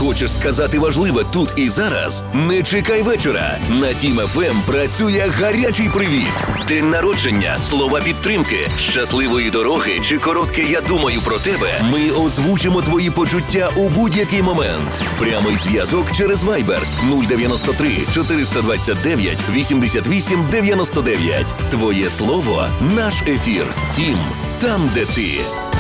Хочеш сказати важливе тут і зараз? Не чекай вечора. На Тім ФМ працює гарячий привіт. День народження, слова підтримки, щасливої дороги чи коротке «я думаю про тебе». Ми озвучимо твої почуття у будь-який момент. Прямий зв'язок через Viber 093 429 88 99. Твоє слово – наш ефір. Тім, там, де ти.